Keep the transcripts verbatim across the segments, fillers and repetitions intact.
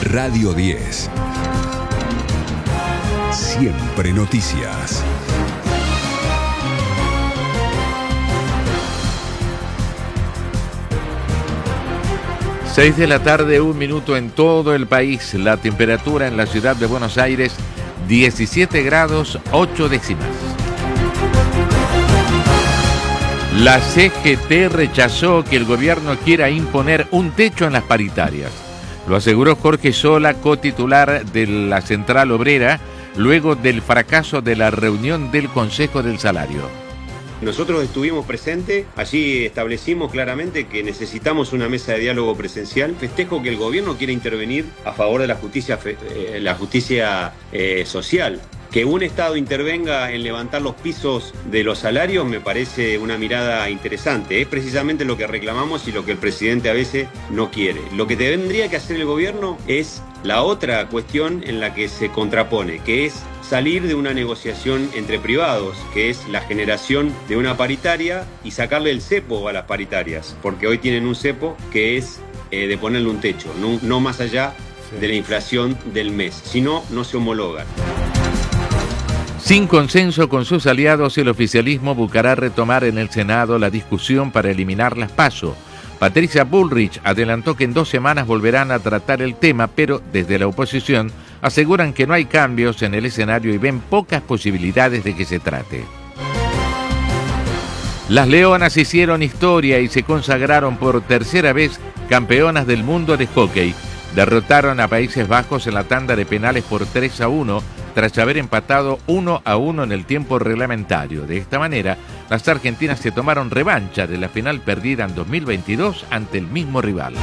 Radio diez. Siempre noticias. Seis de la tarde, un minuto en todo el país. La temperatura en la ciudad de Buenos Aires, diecisiete grados, ocho décimas. La C G T rechazó que el gobierno quiera imponer un techo en las paritarias. Lo aseguró Jorge Sola, cotitular de la Central Obrera, luego del fracaso de la reunión del Consejo del Salario. Nosotros estuvimos presentes, allí establecimos claramente que necesitamos una mesa de diálogo presencial. Festejo que el gobierno quiera intervenir a favor de la justicia, eh, la justicia eh, social. Que un Estado intervenga en levantar los pisos de los salarios me parece una mirada interesante. Es precisamente lo que reclamamos y lo que el presidente a veces no quiere. Lo que tendría que hacer el gobierno es la otra cuestión en la que se contrapone, que es salir de una negociación entre privados, que es la generación de una paritaria y sacarle el cepo a las paritarias, porque hoy tienen un cepo que es eh, de ponerle un techo, no, no más allá sí. de la inflación del mes, si no, no se homologan. Sin consenso con sus aliados, el oficialismo buscará retomar en el Senado la discusión para eliminar las PASO. Patricia Bullrich adelantó que en dos semanas volverán a tratar el tema, pero desde la oposición aseguran que no hay cambios en el escenario y ven pocas posibilidades de que se trate. Las Leonas hicieron historia y se consagraron por tercera vez campeonas del mundo de hockey. Derrotaron a Países Bajos en la tanda de penales por tres a uno, tras haber empatado uno a uno en el tiempo reglamentario. De esta manera, las argentinas se tomaron revancha de la final perdida en dos mil veintidós ante el mismo rival.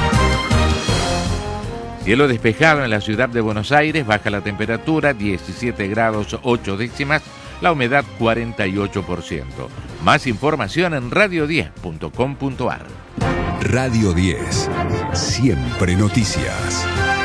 Cielo despejado en la ciudad de Buenos Aires, baja la temperatura, diecisiete grados ocho décimas, la humedad cuarenta y ocho por ciento. Más información en radio diez punto com punto ar. Radio diez, siempre noticias.